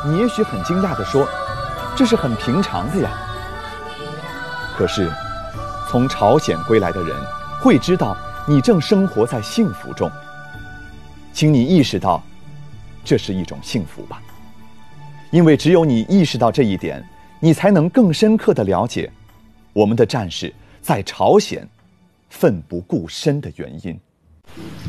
你也许很惊讶地说，这是很平常的呀。可是，从朝鲜归来的人会知道你正生活在幸福中。请你意识到，这是一种幸福吧。因为只有你意识到这一点，你才能更深刻地了解我们的战士在朝鲜奋不顾身的原因。